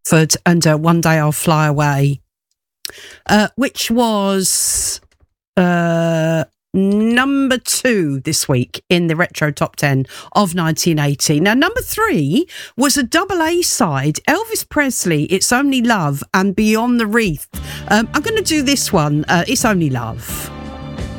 and One Day I'll Fly Away, which was number 2 this week in the Retro Top 10 of 1980. Now, number 3 was a double A side, Elvis Presley, It's Only Love, and Beyond the Wreath. I'm going to do this one, It's Only Love.